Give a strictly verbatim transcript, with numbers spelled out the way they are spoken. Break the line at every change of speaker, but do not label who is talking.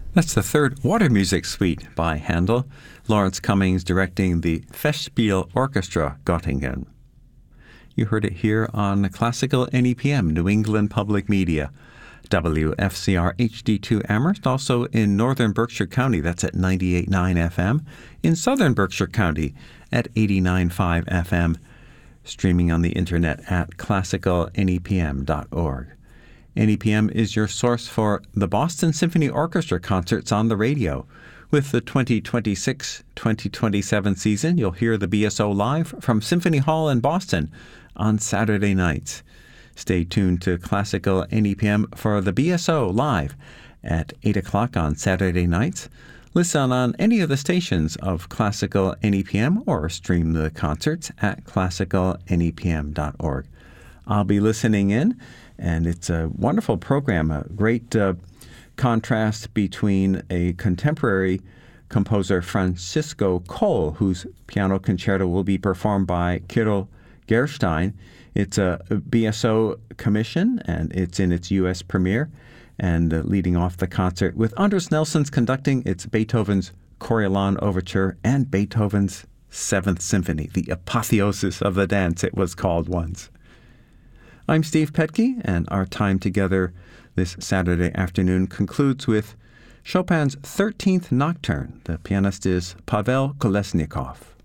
That's the third Water Music Suite by Handel, Lawrence Cummings directing the Festspiel Orchestra Göttingen. You heard it here on Classical N E P M, New England Public Media, W F C R H D two Amherst, also in northern Berkshire County, that's at ninety-eight point nine F M, in southern Berkshire County at eighty-nine point five F M, streaming on the internet at classical N E P M dot org. N E P M is your source for the Boston Symphony Orchestra concerts on the radio. With the twenty twenty-six twenty twenty-seven season, you'll hear the B S O live from Symphony Hall in Boston on Saturday nights. Stay tuned to Classical N E P M for the B S O live at eight o'clock on Saturday nights. Listen on any of the stations of Classical N E P M or stream the concerts at classical N E P M dot org. I'll be listening in, and it's a wonderful program, a great uh, contrast between a contemporary composer, Francisco Cole, whose piano concerto will be performed by Kirill Gerstein. It's a B S O commission, and it's in its U S premiere. And uh, leading off the concert with Andres Nelson's conducting, it's Beethoven's Coriolan Overture and Beethoven's Seventh Symphony, the apotheosis of the dance, it was called once. I'm Steve Petke, and our time together this Saturday afternoon concludes with Chopin's thirteenth Nocturne. The pianist is Pavel Kolesnikov.